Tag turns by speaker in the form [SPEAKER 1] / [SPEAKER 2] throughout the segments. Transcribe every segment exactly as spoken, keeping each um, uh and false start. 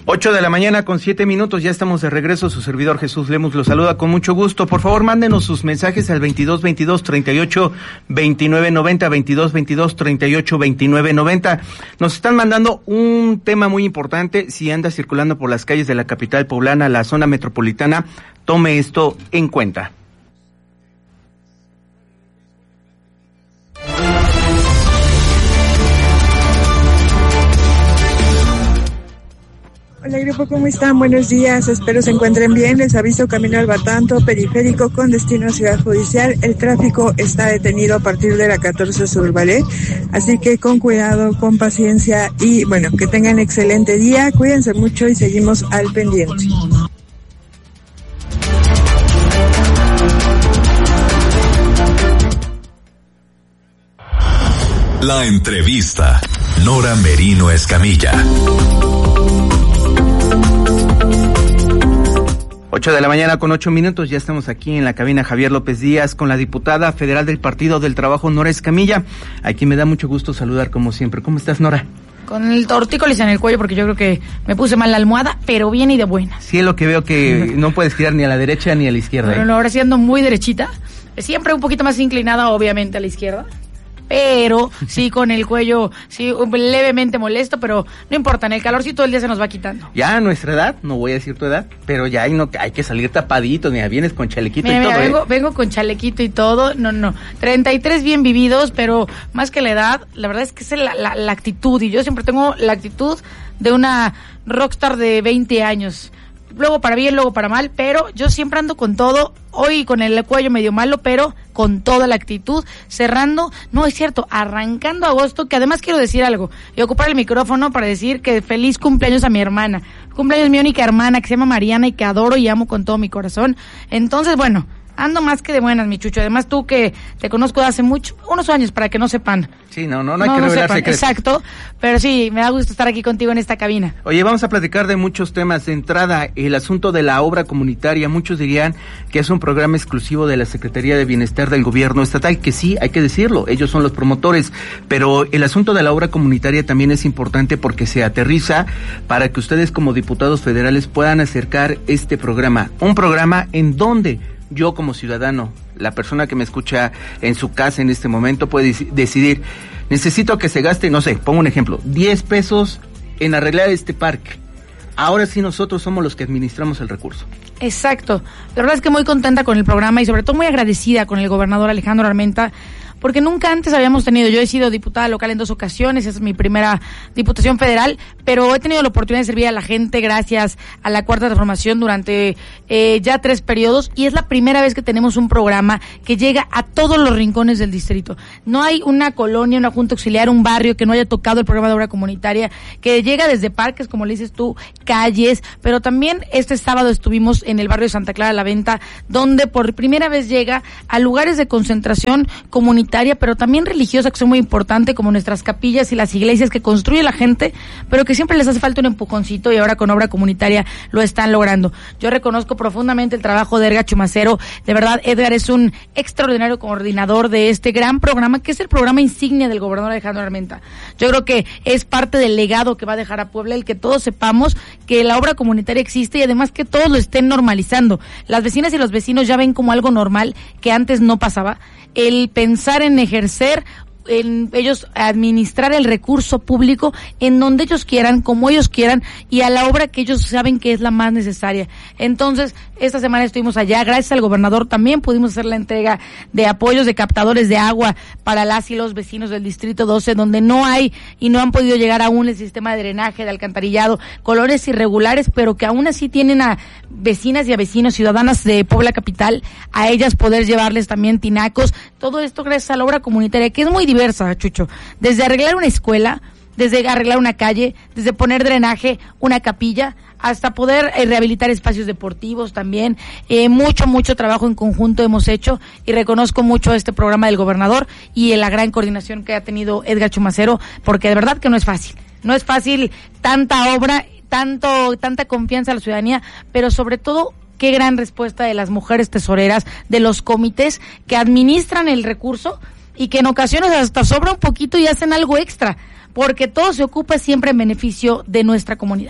[SPEAKER 1] Ocho de la mañana con siete minutos, ya estamos de regreso. Su servidor Jesús Lemus lo saluda con mucho gusto. Por favor, mándenos sus mensajes al veintidós veintidós treinta y ocho veintinueve noventa, veintidós veintidós treinta y ocho veintinueve noventa. Nos están mandando un tema muy importante. Si anda circulando por las calles de la capital poblana, la zona metropolitana, tome esto en cuenta.
[SPEAKER 2] Hola grupo, ¿cómo están? Buenos días, espero se encuentren bien. Les aviso, camino al Batanto, periférico con destino a Ciudad Judicial. El tráfico está detenido a partir de la catorce Sur, ¿vale? Así que con cuidado, con paciencia y bueno, que tengan excelente día. Cuídense mucho y seguimos al pendiente.
[SPEAKER 3] La entrevista. Nora Merino Escamilla.
[SPEAKER 1] Ocho de la mañana con ocho minutos, ya estamos aquí en la cabina Javier López Díaz con la diputada federal del Partido del Trabajo, Nora Escamilla, a quien me da mucho gusto saludar como siempre. ¿Cómo estás, Nora?
[SPEAKER 4] Con el tortícolis en el cuello porque yo creo que me puse mal la almohada, pero bien y de buenas.
[SPEAKER 1] Sí, es lo que veo, que no puedes girar ni a la derecha ni a la izquierda.
[SPEAKER 4] Pero
[SPEAKER 1] ¿eh?
[SPEAKER 4] no, ahora sí ando muy derechita, siempre un poquito más inclinada obviamente a la izquierda. Pero sí con el cuello, sí, levemente molesto, pero no importa, en el calorcito del día se nos va quitando. Ya
[SPEAKER 1] a nuestra edad, no voy a decir tu edad, pero ya hay, no, hay que salir tapadito, mira, vienes con chalequito
[SPEAKER 4] mira,
[SPEAKER 1] y
[SPEAKER 4] mira,
[SPEAKER 1] todo.
[SPEAKER 4] Vengo,
[SPEAKER 1] ¿eh?
[SPEAKER 4] vengo con chalequito y todo, no, no, treinta y tres bien vividos, pero más que la edad, la verdad es que es la, la, la actitud, y yo siempre tengo la actitud de una rockstar de veinte años. Luego para bien, luego para mal, pero yo siempre ando con todo, hoy con el cuello medio malo, pero con toda la actitud, cerrando, no es cierto, arrancando agosto, que además quiero decir algo, y ocupar el micrófono para decir que feliz cumpleaños a mi hermana, cumpleaños mi única hermana, que se llama Mariana, y que adoro y amo con todo mi corazón. Entonces, bueno, ando más que de buenas, mi Chucho. Además, tú que te conozco de hace mucho, unos años, para que no sepan.
[SPEAKER 1] Sí, no, no, no hay no, que revelar
[SPEAKER 4] no
[SPEAKER 1] secretos.
[SPEAKER 4] Exacto, pero sí, me da gusto estar aquí contigo en esta cabina.
[SPEAKER 1] Oye, vamos a platicar de muchos temas. De entrada, el asunto de la obra comunitaria. Muchos dirían que es un programa exclusivo de la Secretaría de Bienestar del Gobierno Estatal, que sí, hay que decirlo, ellos son los promotores, pero el asunto de la obra comunitaria también es importante porque se aterriza para que ustedes como diputados federales puedan acercar este programa. Un programa en donde yo como ciudadano, la persona que me escucha en su casa en este momento puede decidir, necesito que se gaste, no sé, pongo un ejemplo, diez pesos en arreglar este parque. Ahora sí nosotros somos los que administramos el recurso.
[SPEAKER 4] Exacto. La verdad es que muy contenta con el programa y sobre todo muy agradecida con el gobernador Alejandro Armenta, porque nunca antes habíamos tenido, yo he sido diputada local en dos ocasiones, es mi primera diputación federal, pero he tenido la oportunidad de servir a la gente gracias a la Cuarta Transformación durante eh, ya tres periodos, y es la primera vez que tenemos un programa que llega a todos los rincones del distrito. No hay una colonia, una junta auxiliar, un barrio que no haya tocado el programa de obra comunitaria, que llega desde parques, como le dices tú, calles, pero también este sábado estuvimos en el barrio de Santa Clara La Venta, donde por primera vez llega a lugares de concentración comunitaria, pero también religiosa, que son muy importantes, como nuestras capillas y las iglesias que construye la gente, pero que siempre les hace falta un empujoncito, y ahora con obra comunitaria lo están logrando. Yo reconozco profundamente el trabajo de Edgar Chumacero. De verdad, Edgar es un extraordinario coordinador de este gran programa, que es el programa insignia del gobernador Alejandro Armenta. Yo creo que es parte del legado que va a dejar a Puebla, el que todos sepamos que la obra comunitaria existe, y además que todos lo estén normalizando. Las vecinas y los vecinos ya ven como algo normal que antes no pasaba. El pensar en ejercer, en ellos administrar el recurso público en donde ellos quieran, como ellos quieran, y a la obra que ellos saben que es la más necesaria. Entonces, esta semana estuvimos allá, gracias al gobernador también pudimos hacer la entrega de apoyos de captadores de agua para las y los vecinos del Distrito doce, donde no hay y no han podido llegar aún el sistema de drenaje, de alcantarillado, colores irregulares, pero que aún así tienen a vecinas y a vecinos, ciudadanas de Puebla Capital, a ellas poder llevarles también tinacos. Todo esto gracias a la obra comunitaria, que es muy diversa, Chucho, desde arreglar una escuela, desde arreglar una calle, desde poner drenaje, una capilla, hasta poder eh, rehabilitar espacios deportivos también. Eh, mucho, mucho trabajo en conjunto hemos hecho, y reconozco mucho este programa del gobernador y la gran coordinación que ha tenido Edgar Chumacero, porque de verdad que no es fácil. No es fácil tanta obra, tanto, tanta confianza a la ciudadanía, pero sobre todo qué gran respuesta de las mujeres tesoreras, de los comités que administran el recurso y que en ocasiones hasta sobra un poquito y hacen algo extra, porque todo se ocupa siempre en beneficio de nuestra comunidad.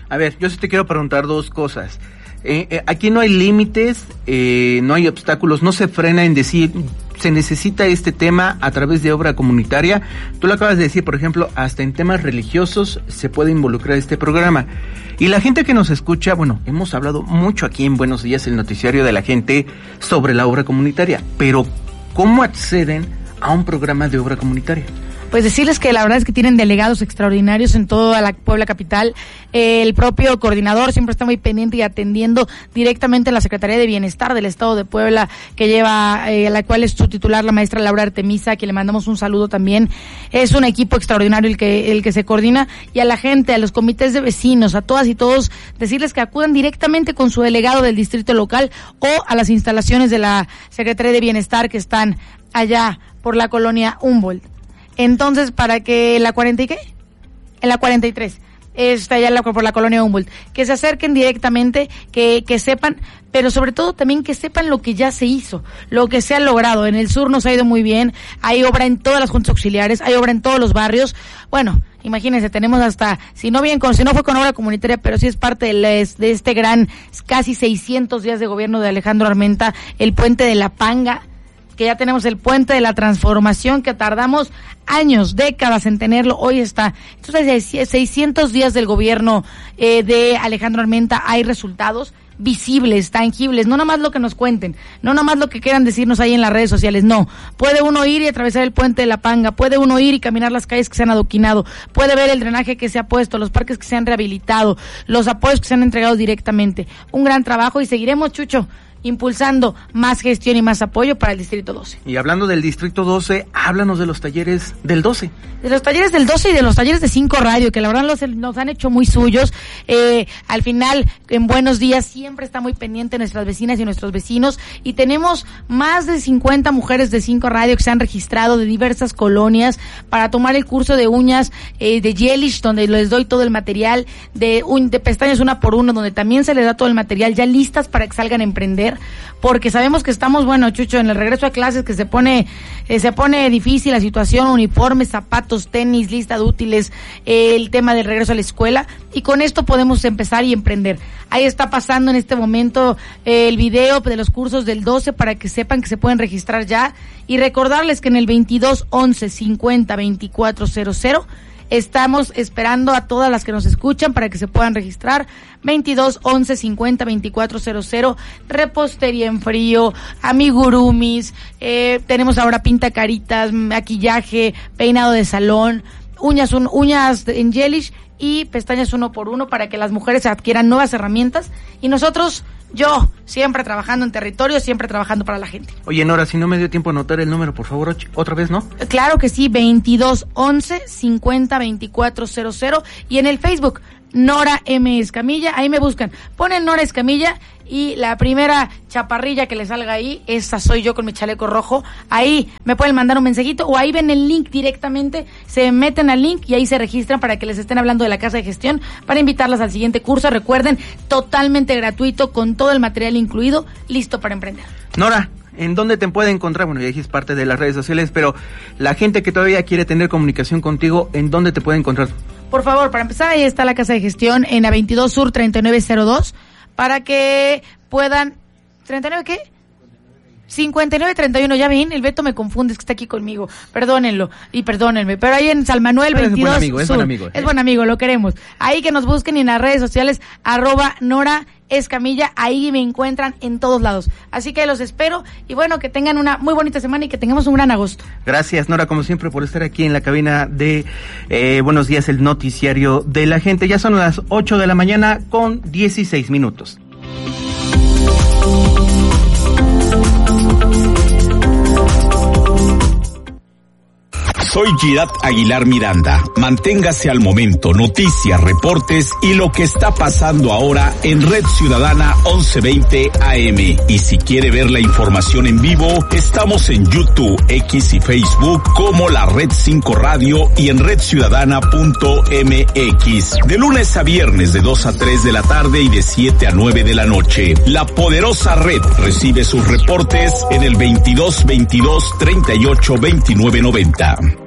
[SPEAKER 1] A ver, yo sí te quiero preguntar dos cosas. Eh, eh, aquí no hay límites, eh, no hay obstáculos, no se frena en decir, se necesita este tema a través de obra comunitaria. Tú lo acabas de decir, por ejemplo, hasta en temas religiosos se puede involucrar este programa. Y la gente que nos escucha, bueno, hemos hablado mucho aquí en Buenos Días, el noticiario de la gente, sobre la obra comunitaria, pero ¿cómo acceden a un programa de obra comunitaria?
[SPEAKER 4] Pues decirles que la verdad es que tienen delegados extraordinarios en toda la Puebla capital. Eh, el propio coordinador siempre está muy pendiente y atendiendo directamente a la Secretaría de Bienestar del Estado de Puebla, que lleva, eh, a la cual es su titular, la maestra Laura Artemisa, que le mandamos un saludo también. Es un equipo extraordinario el que, el que se coordina, y a la gente, a los comités de vecinos, a todas y todos, decirles que acudan directamente con su delegado del distrito local o a las instalaciones de la Secretaría de Bienestar que están allá por la colonia Humboldt. Entonces, para que la cuarenta y qué? En la cuarenta y tres, está allá la, por la colonia Humboldt, que se acerquen directamente, que, que sepan, pero sobre todo también que sepan lo que ya se hizo, lo que se ha logrado. En el sur nos ha ido muy bien, hay obra en todas las juntas auxiliares, hay obra en todos los barrios. Bueno, imagínense, tenemos hasta, si no bien con, si no fue con obra comunitaria, pero sí es parte de, les, de este gran, casi seiscientos días de gobierno de Alejandro Armenta, el puente de La Panga, que ya tenemos el puente de la transformación, que tardamos años, décadas en tenerlo, hoy está. Entonces, seiscientos días del gobierno eh, de Alejandro Armenta, hay resultados visibles, tangibles, no nomás lo que nos cuenten, no nomás lo que quieran decirnos ahí en las redes sociales, no. Puede uno ir y atravesar el puente de La Panga, puede uno ir y caminar las calles que se han adoquinado, puede ver el drenaje que se ha puesto, los parques que se han rehabilitado, los apoyos que se han entregado directamente. Un gran trabajo, y seguiremos, Chucho, impulsando más gestión y más apoyo para el Distrito doce.
[SPEAKER 1] Y hablando del Distrito doce, háblanos de los talleres del doce.
[SPEAKER 4] De los talleres del doce y de los talleres de cinco Radio, que la verdad los, nos han hecho muy suyos. Eh, al final, en Buenos Días, siempre está muy pendiente nuestras vecinas y nuestros vecinos, y tenemos más de cincuenta mujeres de cinco Radio que se han registrado de diversas colonias para tomar el curso de uñas eh, de Gelish, donde les doy todo el material, de, un, de pestañas una por uno, donde también se les da todo el material, ya listas para que salgan a emprender, porque sabemos que estamos, bueno, Chucho, en el regreso a clases, que se pone eh, se pone difícil la situación, uniformes, zapatos, tenis, lista de útiles, eh, el tema del regreso a la escuela, y con esto podemos empezar y emprender. Ahí está pasando en este momento eh, el video de los cursos del doce para que sepan que se pueden registrar ya, y recordarles que en el veintidós once cincuenta veinticuatro cero cero estamos esperando a todas las que nos escuchan para que se puedan registrar. Veintidós once cincuenta veinticuatro cero cero, repostería en frío, amigurumis, eh, tenemos ahora pinta caritas, maquillaje, peinado de salón, uñas, un, uñas en Gelish y pestañas uno por uno, para que las mujeres adquieran nuevas herramientas, y nosotros, yo, siempre trabajando en territorio, siempre trabajando para la gente.
[SPEAKER 1] Oye, Nora, si no me dio tiempo a anotar el número, por favor, otra vez, ¿no?
[SPEAKER 4] Claro que sí, veintidós once cincuenta veinticuatro cero cero, y en el Facebook, Nora M. Escamilla, ahí me buscan, ponen Nora Escamilla, y la primera chaparrilla que le salga ahí, esa soy yo con mi chaleco rojo. Ahí me pueden mandar un mensajito, o ahí ven el link directamente, se meten al link y ahí se registran para que les estén hablando de la casa de gestión, para invitarlas al siguiente curso. Recuerden, totalmente gratuito, con todo el material incluido, listo para emprender.
[SPEAKER 1] Nora, ¿en dónde te puede encontrar? Bueno, ya dijiste parte de las redes sociales, pero la gente que todavía quiere tener comunicación contigo, ¿en dónde te puede encontrar?
[SPEAKER 4] Por favor, para empezar, ahí está la casa de gestión en la veintidós Sur treinta y nueve cero dos, para que puedan... ¿treinta y nueve qué? cincuenta y nueve treinta y uno, ya ven, el Beto me confunde, es que está aquí conmigo, perdónenlo, y perdónenme, pero ahí en San Manuel veintidós
[SPEAKER 1] es buen amigo, es
[SPEAKER 4] Sur,
[SPEAKER 1] buen amigo, ¿eh?
[SPEAKER 4] Es buen amigo, lo queremos. Ahí que nos busquen, y en las redes sociales, arroba Nora Escamilla, ahí me encuentran en todos lados. Así que los espero, y bueno, que tengan una muy bonita semana y que tengamos un gran agosto.
[SPEAKER 1] Gracias, Nora, como siempre, por estar aquí en la cabina de eh, Buenos Días, el noticiario de la gente. Ya son las ocho de la mañana con dieciséis minutos.
[SPEAKER 3] Soy Girat Aguilar Miranda. Manténgase al momento, noticias, reportes y lo que está pasando ahora en Red Ciudadana once veinte A M. Y si quiere ver la información en vivo, estamos en YouTube, X y Facebook como la Red cinco Radio y en red ciudadana punto m x. De lunes a viernes de dos a tres de la tarde y de siete a nueve de la noche. La poderosa red recibe sus reportes en el veintidós veintidós treinta y ocho veintinueve noventa.